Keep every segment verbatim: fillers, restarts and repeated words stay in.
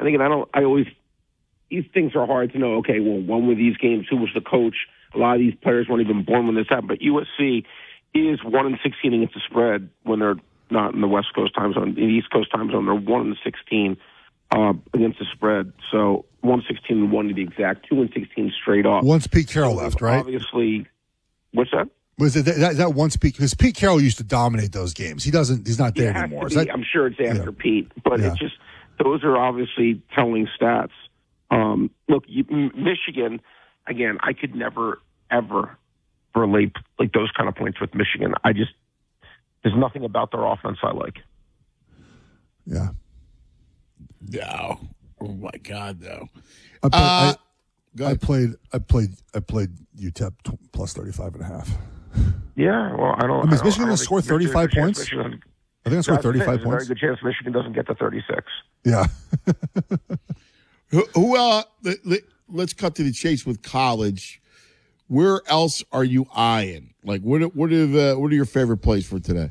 And again, I don't. I always these things are hard to know. Okay, well, when were these games? Who was the coach? A lot of these players weren't even born when this happened. But U S C is one in sixteen against the spread when they're not in the West Coast time zone. In the East Coast time zone, they're one in sixteen uh, against the spread. So one sixteen and one to be exact. Two and sixteen straight up. Once Pete Carroll so left, right? Obviously, what's that? Was it that, that once Pete? Because Pete Carroll used to dominate those games. He doesn't. He's not there yeah, anymore. That, I'm sure it's after yeah. Pete, but yeah. it's just those are obviously telling stats. Um, look, you, Michigan. Again, I could never ever relate like those kind of points with Michigan. I just there's nothing about their offense I like. Yeah. No. Oh my God, no. I, play, uh, I, I played. I played. I played U T E P t- plus thirty-five and a half. Yeah, well, I don't. I mean, is I Michigan going to score thirty-five points? Michigan, I think I scored thirty-five points. There's a very good chance Michigan doesn't get to thirty-six. Yeah. who, who? Uh, let, let, let's cut to the chase with college. Where else are you eyeing? Like, what? What are the? What are your favorite plays for today?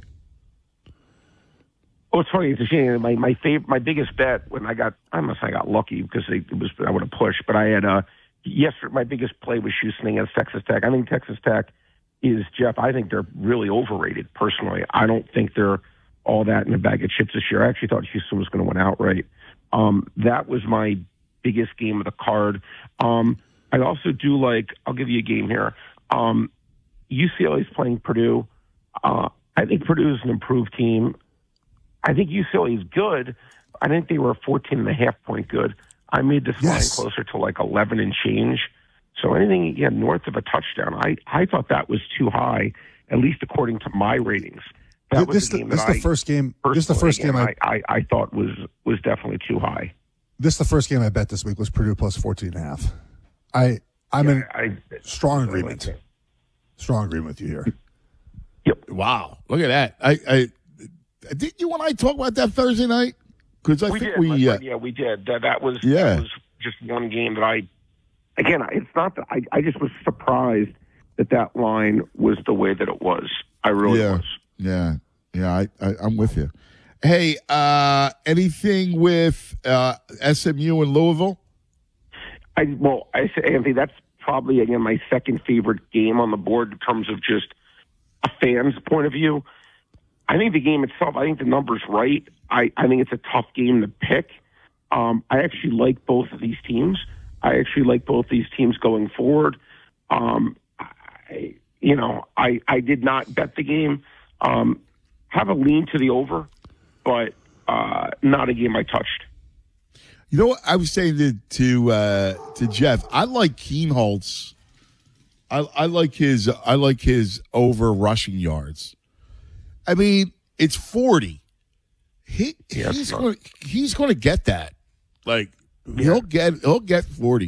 Oh, it's funny. It's a shame. My my favorite, my biggest bet when I got, I must say I got lucky because they, it was I would have pushed, but I had uh yesterday my biggest play was Houston against Texas Tech. I think Texas Tech is Jeff. I think they're really overrated. Personally, I don't think they're all that in a bag of chips this year. I actually thought Houston was going to win outright. Um, that was my biggest game of the card. Um, I also do like. I'll give you a game here. Um, U C L A is playing Purdue. Uh, I think Purdue is an improved team. I think U C L A is good. I think they were fourteen and a half point good. I made this yes. line closer to like eleven and change. So anything again north of a touchdown, I, I thought that was too high, at least according to my ratings. That this was the game this that the I, first game. This is the first game I, I, I thought was was definitely too high. This is the first game I bet this week was Purdue plus fourteen and a half. I I'm yeah, in I, strong I agreement. Like strong agreement with you here. Yep. Wow. Look at that. I, I did you and I talk about that Thursday night? Because I we think did. we uh, yeah we did. That that was yeah. that was just one game that I. Again, it's not that I, I just was surprised that that line was the way that it was. I really yeah. was. Yeah, yeah, I, I, I'm with you. Hey, uh, anything with uh, S M U and Louisville? I well, I say Anthony, that's probably again my second favorite game on the board in terms of just a fan's point of view. I think the game itself, I think the number's right. I, I think it's a tough game to pick. Um, I actually like both of these teams. I actually like both these teams going forward. Um, I, you know, I, I did not bet the game. Um, have a lean to the over, but uh, not a game I touched. You know what I was saying to to, uh, to Jeff? I like Keenholz. I, I like his. I like his over rushing yards. I mean, it's forty. He yeah, he's going. He's going to get that. Like. Yeah. He'll get he'll get forty.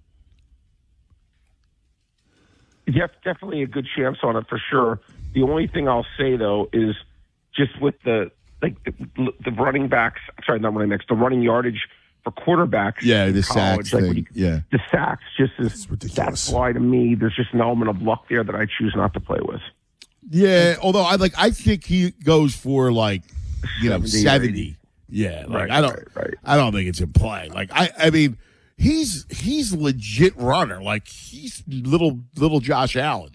Def, definitely a good chance on it for sure. The only thing I'll say though is just with the like the, the running backs. Sorry, not running backs. The running yardage for quarterbacks. Yeah, the college, sacks like thing. You, yeah, the sacks just is ridiculous. That's why to me there's just an element of luck there that I choose not to play with. Yeah, although I like I think he goes for like you know seventy. Yeah, like right, I don't, right, right. I don't think it's in play. Like I, I mean, he's he's legit runner. Like he's little little Josh Allen.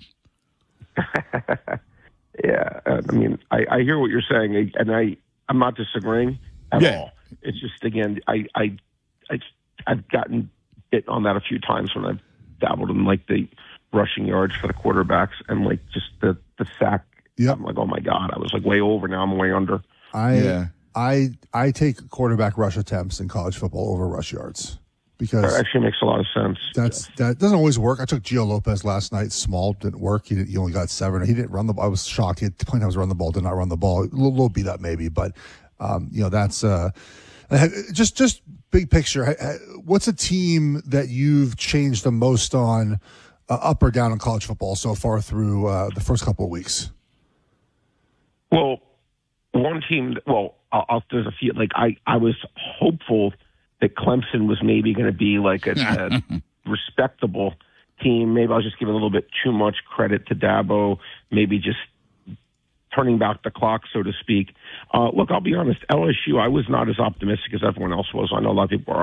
yeah, uh, I mean, I, I hear what you're saying, and I I'm not disagreeing at yeah. all. It's just again, I I I I've gotten bit on that a few times when I've dabbled in like the rushing yards for the quarterbacks and like just the the sack. Yep. I'm like, oh my god, I was like way over. Now I'm way under. I yeah. I I take quarterback rush attempts in college football over rush yards because that actually makes a lot of sense. That's that doesn't always work. I took Gio Lopez last night. Small didn't work. He didn't, he only got seven. He didn't run the ball. I was shocked. He had plenty times run the ball. Did not run the ball. A little, little beat up maybe, but um, you know that's uh, just just big picture. What's a team that you've changed the most on, uh, up or down in college football so far through uh, the first couple of weeks? Well, one team. Well. I'll, there's a few, like I, I was hopeful that Clemson was maybe going to be like a, a respectable team. Maybe I was just giving a little bit too much credit to Dabo, maybe just turning back the clock, so to speak. Uh, look, I'll be honest, L S U, I was not as optimistic as everyone else was. I know a lot of people are